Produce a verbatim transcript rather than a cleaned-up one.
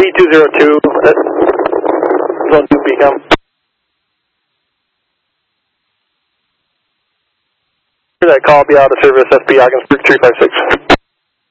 B two zero two, uh, zone two B COM. That call be out of service, S P Ogdensburg three five six.